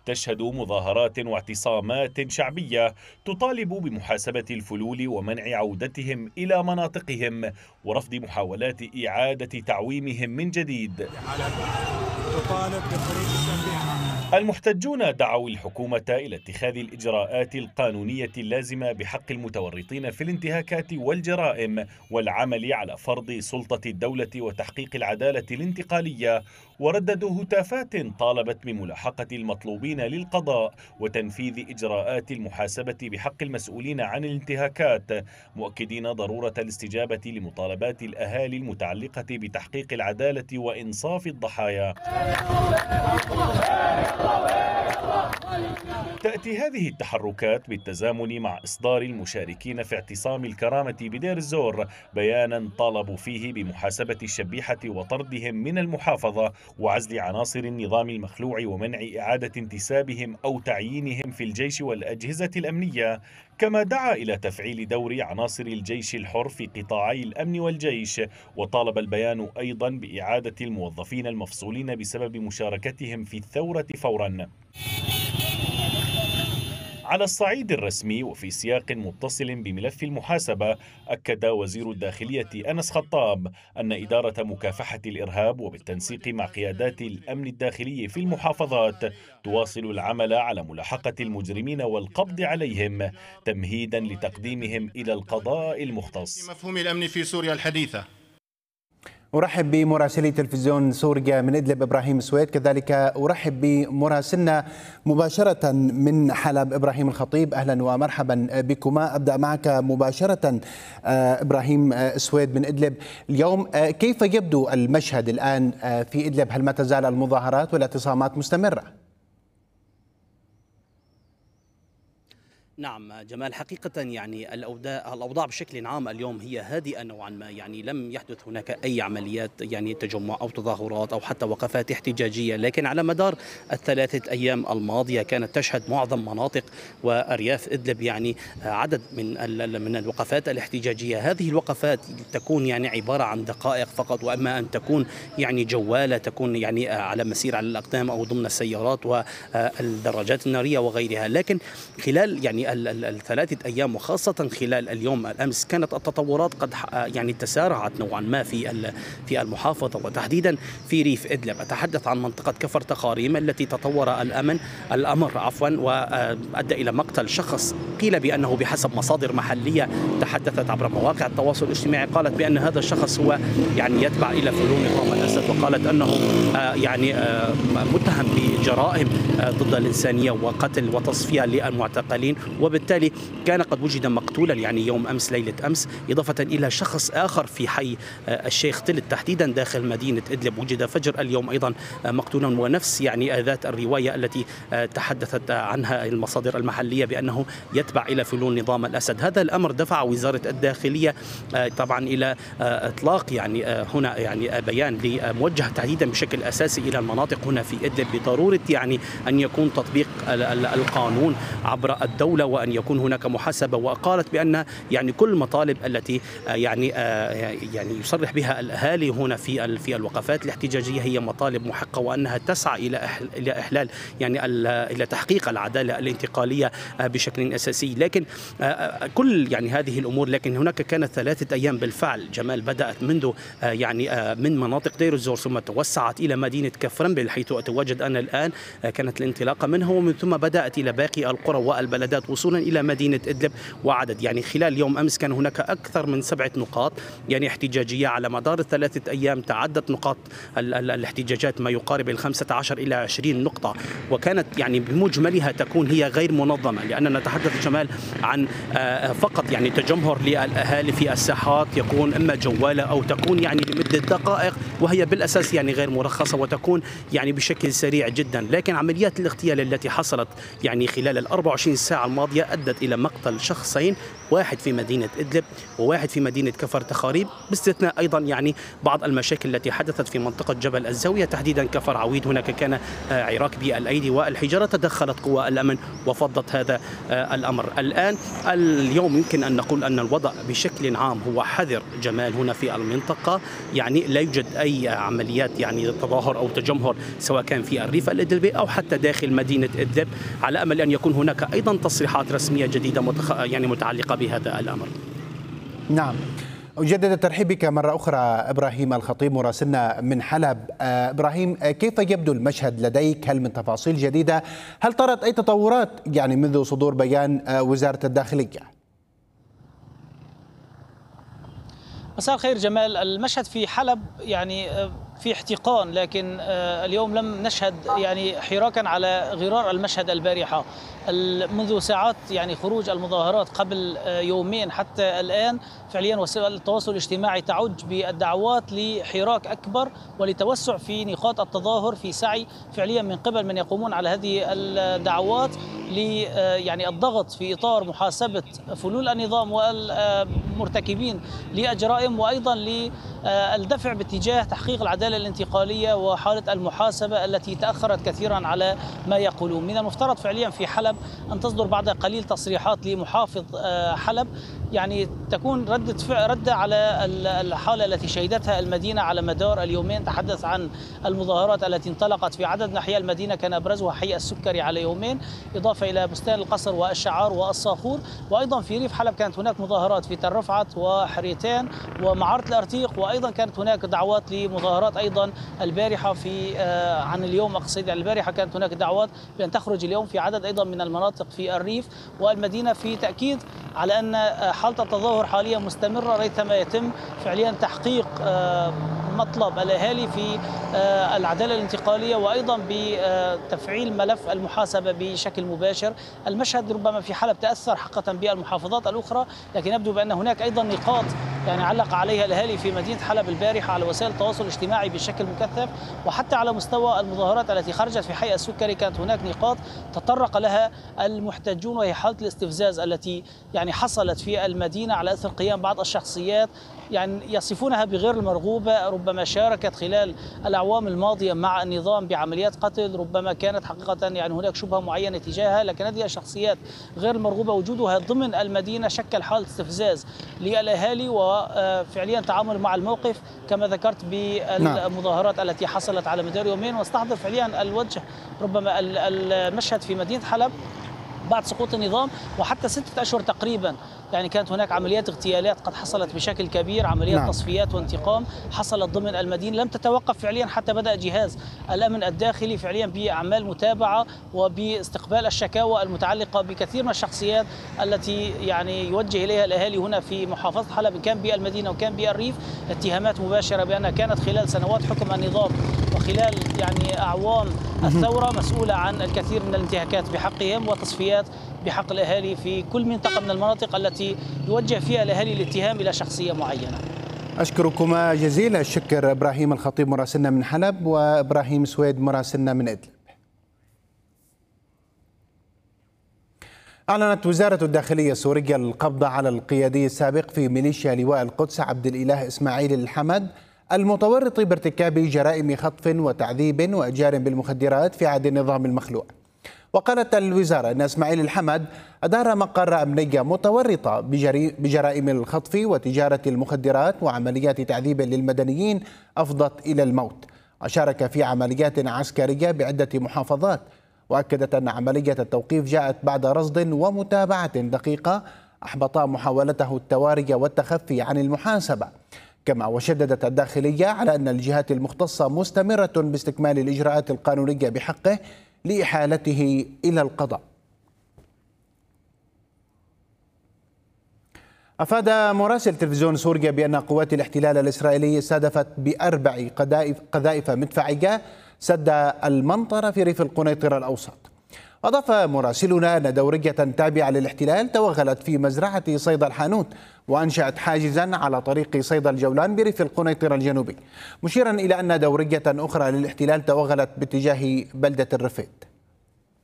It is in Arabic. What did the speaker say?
تشهد مظاهرات واعتصامات شعبية تطالب بمحاسبة الفلول ومنع عودتهم إلى مناطقهم ورفض محاولات إعادة تعويمهم من جديد. المحتجون دعوا الحكومة إلى اتخاذ الإجراءات القانونية اللازمة بحق المتورطين في الانتهاكات والجرائم والعمل على فرض سلطة الدولة وتحقيق العدالة الانتقالية، ورددوا هتافات طالبت بملاحقة المطلوبين للقضاء وتنفيذ إجراءات المحاسبة بحق المسؤولين عن الانتهاكات، مؤكدين ضرورة الاستجابة لمطالبات الأهالي المتعلقة بتحقيق العدالة وإنصاف الضحايا. تأتي هذه التحركات بالتزامن مع إصدار المشاركين في اعتصام الكرامة بدير الزور بيانا طالبوا فيه بمحاسبة الشبيحة وطردهم من المحافظة وعزل عناصر النظام المخلوع ومنع إعادة انتسابهم أو تعيينهم في الجيش والأجهزة الأمنية، كما دعا إلى تفعيل دور عناصر الجيش الحر في قطاعي الأمن والجيش. وطالب البيان أيضا بإعادة الموظفين المفصولين بسبب مشاركتهم في الثورة فورا. على الصعيد الرسمي وفي سياق متصل بملف المحاسبة، أكد وزير الداخلية أنس خطاب أن إدارة مكافحة الإرهاب وبالتنسيق مع قيادات الأمن الداخلي في المحافظات تواصل العمل على ملاحقة المجرمين والقبض عليهم تمهيدا لتقديمهم إلى القضاء المختص. مفهوم الأمن في سوريا الحديثة. أرحب بمراسلي تلفزيون سوريا من إدلب إبراهيم سويد، كذلك أرحب بمراسلنا مباشرة من حلب إبراهيم الخطيب. أهلا ومرحبا بكما. أبدأ معك مباشرة إبراهيم سويد من إدلب. اليوم كيف يبدو المشهد الآن في إدلب؟ هل ما تزال المظاهرات والاعتصامات مستمرة؟ نعم جمال، حقيقة يعني الأوضاع بشكل عام اليوم هي هادئة نوعا ما، يعني لم يحدث هناك أي عمليات يعني تجمع أو تظاهرات أو حتى وقفات احتجاجية، لكن على مدار الثلاثة أيام الماضية كانت تشهد معظم مناطق وأرياف إدلب يعني عدد من الوقفات الاحتجاجية. هذه الوقفات تكون يعني عبارة عن دقائق فقط، وأما أن تكون يعني جوالة، تكون يعني على مسير على الأقدام أو ضمن السيارات والدراجات النارية وغيرها. لكن خلال يعني الثلاثة أيام وخاصة خلال اليوم الأمس كانت التطورات قد يعني تسارعت نوعا ما في المحافظة وتحديدا في ريف إدلب. أتحدث عن منطقة كفر تخاريم التي تطور الأمر وأدى إلى مقتل شخص قيل بأنه بحسب مصادر محلية تحدثت عبر مواقع التواصل الاجتماعي، قالت بأن هذا الشخص هو يعني يتبع إلى فلول نظام الأسد، وقالت أنه يعني متهم بجرائم ضد الإنسانية وقتل وتصفية للمعتقلين، وبالتالي كان قد وجد مقتولا يعني يوم أمس ليلة أمس، إضافة إلى شخص آخر في حي الشيخ تلت تحديدا داخل مدينة إدلب وجد فجر اليوم أيضا مقتولا، ونفس يعني ذات الرواية التي تحدثت عنها المصادر المحلية بأنه يتبع إلى فلول نظام الأسد. هذا الأمر دفع وزارة الداخلية طبعا إلى إطلاق يعني هنا يعني بيان موجه تحديدا بشكل أساسي إلى المناطق هنا في إدلب بضرورة يعني أن يكون تطبيق القانون عبر الدولة وأن يكون هناك محاسبة. وقالت بأن يعني كل المطالب التي يعني يصرح بها الأهالي هنا في الوقفات الاحتجاجية هي مطالب محقة، وأنها تسعى إلى إحلال يعني إلى تحقيق العدالة الانتقالية بشكل أساسي. لكن كل يعني هذه الأمور، لكن هناك كانت ثلاثة أيام بالفعل جمال بدأت منذ يعني من مناطق دير الزور ثم توسعت إلى مدينة كفرنبل حيث أتواجد أنا الآن، كانت الانطلاقة منها ومن ثم بدأت إلى باقي القرى والبلدات وصولا إلى مدينة إدلب. وعدد يعني خلال يوم أمس كان هناك أكثر من 7 نقاط يعني احتجاجية على مدار الثلاثة أيام. تعدت نقاط الاحتجاجات ما يقارب 15 إلى 20 نقطة، وكانت يعني بمجملها تكون هي غير منظمة، لأننا نتحدث جمال عن فقط يعني تجمهر للأهالي في الساحات يكون إما جوالة أو تكون يعني لمدة دقائق، وهي بالأساس يعني غير مرخصة وتكون يعني بشكل سريع جدا. لكن عمليات الاغتيال التي حصلت يعني خلال 24 ساعة الماضية أدت إلى مقتل شخصين، واحد في مدينة إدلب وواحد في مدينة كفر تخاريم، باستثناء أيضا يعني بعض المشاكل التي حدثت في منطقة جبل الزاوية تحديدا كفر عويد. هناك كان عراك بالأيدي والحجارة، تدخلت قوى الأمن وفضت هذا الأمر. اليوم يمكن أن نقول أن الوضع بشكل عام هو حذر جمال هنا في المنطقة، يعني لا يوجد أي عمليات يعني تظاهر أو تجمهر سواء كان في الريف الإدلبي أو حتى حتى داخل مدينة إدلب، على أمل أن يكون هناك أيضا تصريحات رسمية جديدة يعني متعلقة بهذا الأمر. نعم، أجدد الترحيب بك مرة أخرى إبراهيم الخطيب مراسلنا من حلب. إبراهيم، كيف يبدو المشهد لديك؟ هل من تفاصيل جديدة؟ هل طرأت أي تطورات يعني منذ صدور بيان وزارة الداخلية؟ مساء الخير جمال. المشهد في حلب يعني في احتقان، لكن اليوم لم نشهد يعني حراكا على غرار المشهد البارحة. منذ ساعات يعني خروج المظاهرات قبل يومين حتى الآن فعليا وسائل التواصل الاجتماعي تعج بالدعوات لحراك أكبر ولتوسع في نقاط التظاهر، في سعي فعليا من قبل من يقومون على هذه الدعوات يعني الضغط في إطار محاسبة فلول النظام والمرتكبين لأجرائهم، وأيضا للدفع باتجاه تحقيق العدالة الانتقالية وحالة المحاسبة التي تأخرت كثيرا على ما يقولون. من المفترض فعليا في حلب أن تصدر بعد قليل تصريحات لمحافظ حلب يعني تكون ردة على الحالة التي شهدتها المدينة على مدار اليومين. تحدث عن المظاهرات التي انطلقت في عدد من أحياء المدينة، كان أبرزها حي السكري على يومين، إضافة إلى بستان القصر والشعار والصاخور، وأيضا في ريف حلب كانت هناك مظاهرات في تل رفعت وحريتين ومعارة الأرتيق، وأيضا كانت هناك دعوات لمظاهرات أيضا البارحة في عن اليوم أقصد البارحة كانت هناك دعوات بأن تخرج اليوم في عدد أيضا من المناطق في الريف والمدينة، في تأكيد على أن حالة التظاهر حاليا مستمرة ريثما يتم فعليا تحقيق مطلب الأهالي في العدالة الانتقالية، وأيضا بتفعيل ملف المحاسبة بشكل مباشر. المشهد ربما في حلب تأثر حقا بالمحافظات الأخرى، لكن يبدو بأن هناك أيضا نقاط يعني علق عليها الأهالي في مدينة حلب البارحة على وسائل التواصل الاجتماعي بشكل مكثف، وحتى على مستوى المظاهرات التي خرجت في حي السكري كانت هناك نقاط تطرق لها المحتجون، وهي حالة الاستفزاز التي يعني حصلت في المدينة على أثر قيام بعض الشخصيات يعني يصفونها بغير المرغوبة، ربما شاركت خلال الأعوام الماضية مع النظام بعمليات قتل، ربما كانت حقيقة يعني هناك شبهة معينة تجاهها، لكن هذه الشخصيات غير المرغوبة وجودها ضمن المدينة شكل حالة استفزاز للأهالي، وفعليا تعامل مع الموقف كما ذكرت بالمظاهرات التي حصلت على مدار يومين، واستحضر فعليا الوجه ربما المشهد في مدينة حلب بعد سقوط النظام وحتى 6 أشهر تقريبا. يعني كانت هناك عمليات اغتيالات قد حصلت بشكل كبير، عمليات تصفيات وانتقام حصلت ضمن المدينة لم تتوقف فعليا حتى بدأ جهاز الأمن الداخلي فعليا بأعمال متابعة وباستقبال الشكاوى المتعلقة بكثير من الشخصيات التي يعني يوجه إليها الأهالي هنا في محافظة حلب، إن كان بالمدينة وكان بالريف، اتهامات مباشرة بأنها كانت خلال سنوات حكم النظام وخلال يعني أعوام الثورة مسؤولة عن الكثير من الانتهاكات بحقهم وتصفيات بحق الأهالي في كل منطقة من المناطق التي يوجه فيها الأهالي الاتهام إلى شخصية معينة. أشكركما جزيل الشكر إبراهيم الخطيب مراسلنا من حلب وإبراهيم سويد مراسلنا من إدلب. أعلنت وزارة الداخلية السورية القبض على القيادي السابق في ميليشيا لواء القدس عبد الإله إسماعيل الحمد المتورط بارتكاب جرائم خطف وتعذيب وإتجار بالمخدرات في عهد النظام المخلوع. وقالت الوزارة أن إسماعيل الحمد أدار مقر أمنية متورطة بجرائم الخطف وتجارة المخدرات وعمليات تعذيب للمدنيين أفضت إلى الموت، وشارك في عمليات عسكرية بعدة محافظات. وأكدت أن عملية التوقيف جاءت بعد رصد ومتابعة دقيقة أحبطا محاولته التواري والتخفي عن المحاسبة. كما وشددت الداخلية على أن الجهات المختصة مستمرة باستكمال الإجراءات القانونية بحقه لإحالته إلى القضاء. أفاد مراسل تلفزيون سوريا بأن قوات الاحتلال الإسرائيلي استهدفت ب4 قذائف مدفعية سد المنطرة في ريف القنيطرة الأوسط. أضاف مراسلنا أن دورية تابعة للاحتلال توغلت في مزرعة صيد الحانوت وأنشأت حاجزا على طريق صيد الجولان بريف القنيطرة الجنوبي، مشيرا إلى أن دورية أخرى للاحتلال توغلت باتجاه بلدة الرفيد.